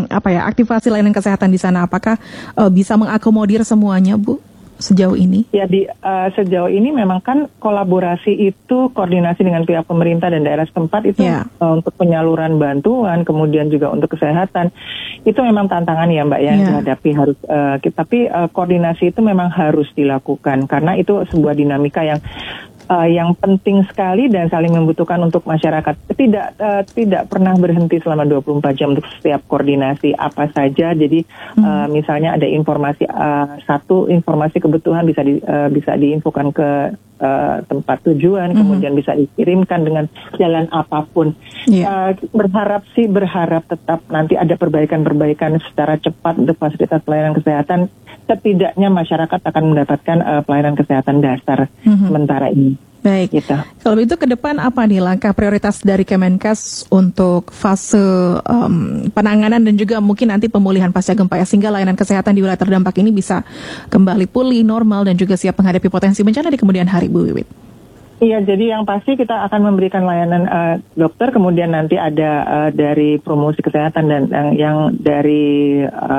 aktivasi layanan kesehatan di sana? Apakah bisa mengakomodir semuanya, Bu? Sejauh ini? Ya, sejauh ini memang kan kolaborasi itu koordinasi dengan pihak pemerintah dan daerah setempat itu untuk penyaluran bantuan, kemudian juga untuk kesehatan itu memang tantangan ya Mbak yang dihadapi harus. Tapi koordinasi itu memang harus dilakukan karena itu sebuah dinamika yang penting sekali dan saling membutuhkan untuk masyarakat. Tidak pernah berhenti selama 24 jam untuk setiap koordinasi apa saja. Jadi misalnya ada informasi informasi kebutuhan bisa diinfokan ke tempat tujuan, kemudian bisa dikirimkan dengan jalan apapun. Berharap tetap nanti ada perbaikan secara cepat untuk fasilitas pelayanan kesehatan. Setidaknya masyarakat akan mendapatkan pelayanan kesehatan dasar sementara ini. Baik, gitu. Kalau begitu ke depan apa nih langkah prioritas dari Kemenkes untuk fase penanganan dan juga mungkin nanti pemulihan pasca gempa ya, sehingga layanan kesehatan di wilayah terdampak ini bisa kembali pulih, normal dan juga siap menghadapi potensi bencana di kemudian hari, Bu Wiwit? Iya, jadi yang pasti kita akan memberikan layanan dokter, kemudian nanti ada dari promosi kesehatan dan yang dari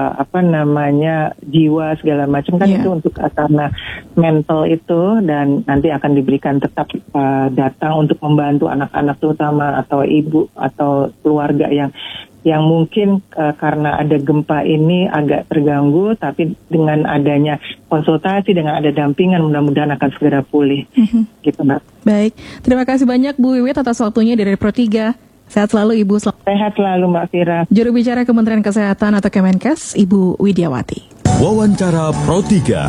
jiwa segala macam kan itu untuk karena mental itu, dan nanti akan diberikan tetap datang untuk membantu anak-anak terutama atau ibu atau keluarga yang mungkin karena ada gempa ini agak terganggu, tapi dengan adanya konsultasi, dengan ada dampingan, mudah-mudahan akan segera pulih. Gitu, Mbak. Baik, terima kasih banyak Bu Wiwit atas waktunya dari Pro 3. Sehat selalu Ibu. Sehat selalu Mbak Fira. Juru bicara Kementerian Kesehatan atau Kemenkes, Ibu Widiawati. Wawancara Pro 3.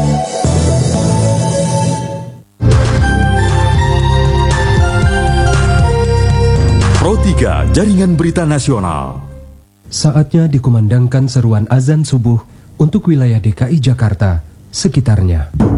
Pro 3 Jaringan Berita Nasional. Saatnya dikumandangkan seruan azan subuh untuk wilayah DKI Jakarta sekitarnya.